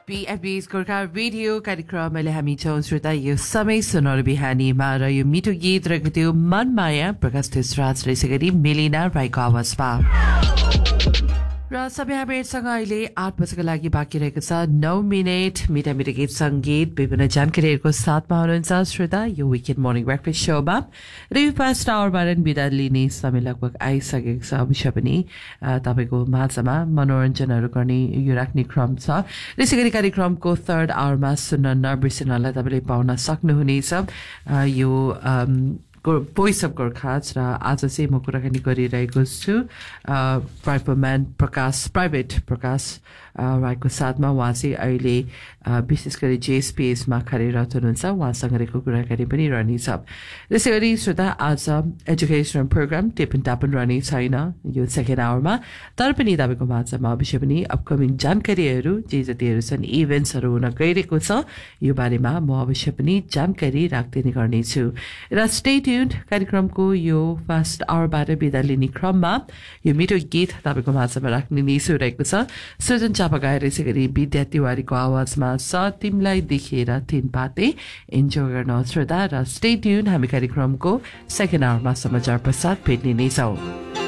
PFB's Gorkha radio कार्यक्रमले हामी छौँ श्रोता यो समय सुनौलो बिहानीमा र यो मिठो गीत रहेको थियो मनमाया प्रकाश त्यसराज यसै गरी मेलिना राईको आवाजमा र सबै हामीहरूसँग अहिले 8 बजेको लागि बाँकी रहेको छ 9 मिनट मिठा मिठा गीत सङ्गीत विभिन्न जानकारीहरूको साथमा हुनुहुन्छ श्रोता यो विकेन्ड मर्निङ ब्रेकफास्ट सोमा र यो फर्स्ट आवरबाट बिदा लिने समय लगभग आइसकेको छ अवश्य पनि तपाईँको माझमा मनोरञ्जनहरू गर्ने यो राख्ने क्रम छ त्यसै गरी कार्यक्रमको थर्ड आवरमा सुन्न नबिर्सिनलाई तपाईँले पाउन सक्नुहुनेछ यो भोइस अफ गोर्खाज र आज चाहिँ म कुराकानी गरिरहेको छु प्राइभेट प्रकाश राईको साथमा उहाँ चाहिँ अहिले विशेष गरी जेएसपिएसमा कार्यरत हुनुहुन्छ उहाँसँग रहेको कुराकानी पनि रहनेछ त्यसै गरी श्रोता आज एजुकेसनल प्रोग्राम टिपन टापन रहने छैन यो सेकेन्ड आवरमा तर पनि तपाईँको माझमा अवश्य पनि अपकमिङ जानकारीहरू जे जतिहरू छन् इभेन्ट्सहरू हुन गइरहेको छ यो बारेमा म अवश्य पनि जानकारी राख्दिने गर्नेछु र स्टे ट्युन्ड कार्यक्रमको यो फर्स्ट आवरबाट बिदा लिने क्रममा यो मिठो गीत तपाईँको माझमा राख्ने निसुरहेको छ सृजन चापा गाएर यसै गरी विद्या तिवारीको आवाजमा छ तिमीलाई देखेर थिन पाते इन्जोय गर्न श्रोता र स्टे ट्युन हामी कार्यक्रमको सेकेन्ड आवरमा समाचार पश्चात भेट्ने नै छौँ